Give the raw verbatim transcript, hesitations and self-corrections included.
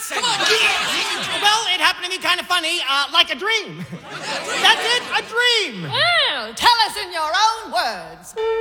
Johnson. Come on, well, it happened to me kind of funny, uh, like a dream. That's it, a dream. Oh, tell us in your own words.